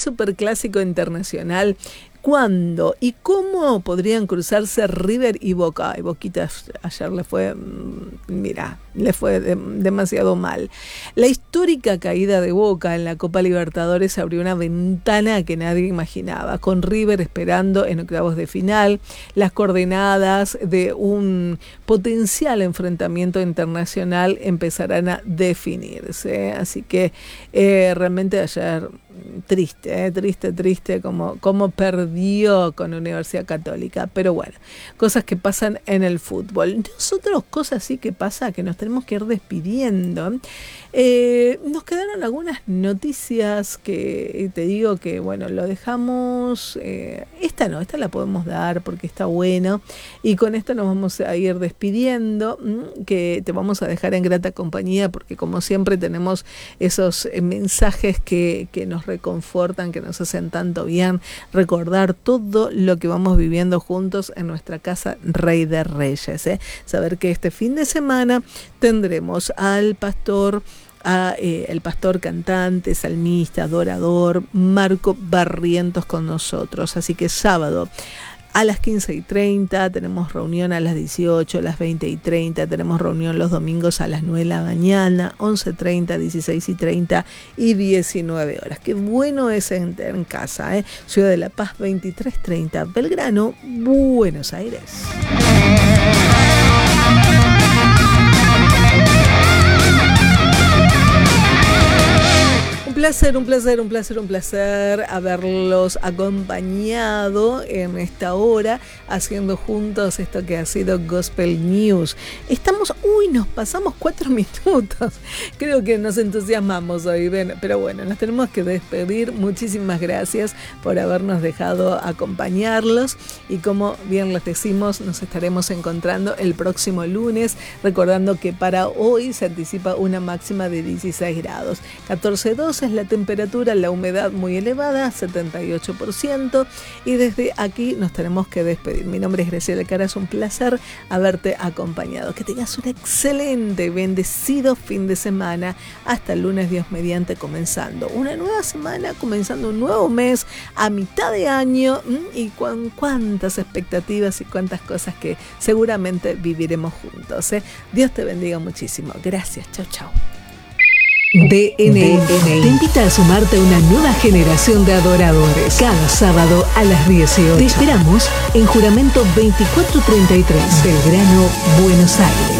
superclásico internacional. ¿Cuándo y cómo podrían cruzarse River y Boca? Y Boquita ayer le fue demasiado mal. La histórica caída de Boca en la Copa Libertadores abrió una ventana que nadie imaginaba, con River esperando en octavos de final. Las coordenadas de un potencial enfrentamiento internacional empezarán a definirse. Así que realmente ayer triste como perdió con la Universidad Católica. Pero bueno, cosas que pasan en el fútbol. Nosotros, cosas sí que pasa, que nos tenemos que ir despidiendo. Nos quedaron algunas noticias que te digo que, bueno, lo dejamos. Esta la podemos dar porque está bueno. Y con esto nos vamos a ir despidiendo, que te vamos a dejar en grata compañía, porque como siempre tenemos esos mensajes que nos reconfortan, que nos hacen tanto bien, recordar todo lo que vamos viviendo juntos en nuestra casa Rey de Reyes. Saber que este fin de semana tendremos al pastor, el pastor cantante, salmista, adorador, Marco Barrientos con nosotros. Así que sábado a las 15:30 tenemos reunión, a las 18, a las 20:30 tenemos reunión los domingos a las 9 de la mañana, 11:30, 16:30 y 19 horas. Qué bueno es en casa, Ciudad de la Paz, 23:30, Belgrano, Buenos Aires. Un placer haberlos acompañado en esta hora, haciendo juntos esto que ha sido Gospel News. Nos pasamos 4 minutos. Creo que nos entusiasmamos hoy, pero bueno, nos tenemos que despedir. Muchísimas gracias por habernos dejado acompañarlos. Y como bien les decimos, nos estaremos encontrando el próximo lunes, recordando que para hoy se anticipa una máxima de 16 grados. 14,2 es la temperatura, la humedad muy elevada, 78%, y desde aquí nos tenemos que despedir. Mi nombre es Graciela Cara, es un placer haberte acompañado. Que tengas un excelente, bendecido fin de semana. Hasta el lunes, Dios mediante, comenzando una nueva semana, comenzando un nuevo mes, a mitad de año, y con cuántas expectativas y cuántas cosas que seguramente viviremos juntos. Dios te bendiga muchísimo. Gracias, chau. DNN te invita a sumarte a una nueva generación de adoradores. Cada sábado a las 18. Te esperamos en Juramento 2433, Belgrano, Buenos Aires.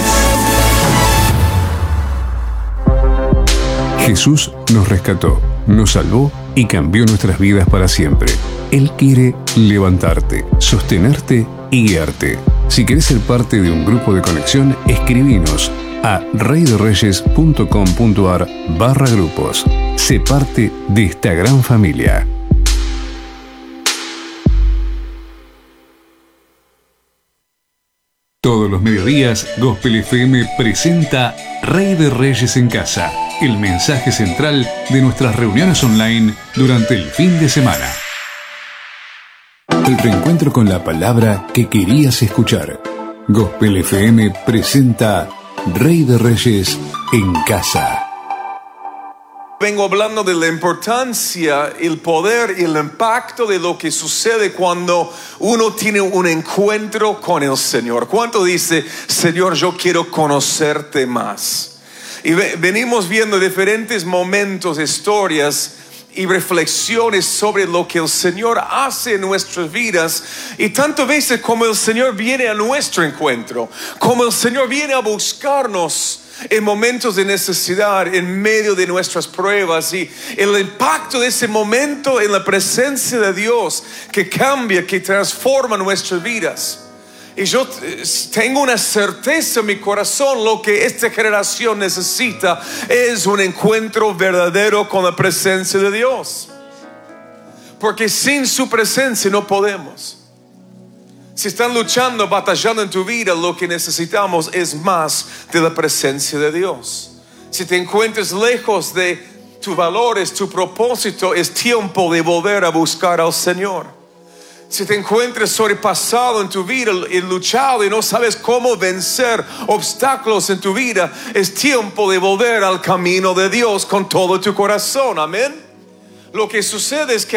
Jesús nos rescató, nos salvó y cambió nuestras vidas para siempre. Él quiere levantarte, sostenerte y guiarte. Si querés ser parte de un grupo de conexión, escribinos a reyderreyes.com.ar/grupos. Sé parte de esta gran familia. Todos los mediodías, Gospel FM presenta Rey de Reyes en Casa, el mensaje central de nuestras reuniones online durante el fin de semana. El reencuentro con la palabra que querías escuchar. Gospel FM presenta Rey de Reyes en Casa. Vengo hablando de la importancia, el poder y el impacto de lo que sucede cuando uno tiene un encuentro con el Señor. ¿Cuánto dice, Señor, yo quiero conocerte más? Y venimos viendo diferentes momentos, historias y reflexiones sobre lo que el Señor hace en nuestras vidas, y tantas veces como el Señor viene a nuestro encuentro, como el Señor viene a buscarnos en momentos de necesidad, en medio de nuestras pruebas, y el impacto de ese momento en la presencia de Dios que cambia, que transforma nuestras vidas. Y yo tengo una certeza en mi corazón, lo que esta generación necesita es un encuentro verdadero con la presencia de Dios. Porque sin su presencia no podemos. Si están luchando, batallando en tu vida, lo que necesitamos es más de la presencia de Dios. Si te encuentras lejos de tus valores, tu propósito, es tiempo de volver a buscar al Señor. Si te encuentras sobrepasado en tu vida y luchado y no sabes cómo vencer obstáculos en tu vida, es tiempo de volver al camino de Dios con todo tu corazón. Amén. Lo que sucede es que